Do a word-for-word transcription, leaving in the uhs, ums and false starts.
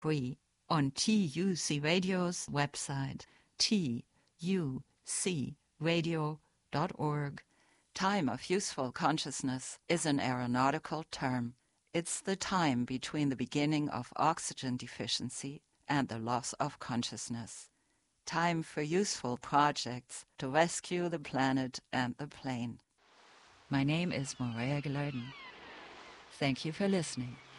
free on T U C Radio's website, T U C radio dot org. Time of useful consciousness is an aeronautical term. It's the time between the beginning of oxygen deficiency and the loss of consciousness. Time for useful projects to rescue the planet and the plane. My name is Morea Geluiden. Thank you for listening.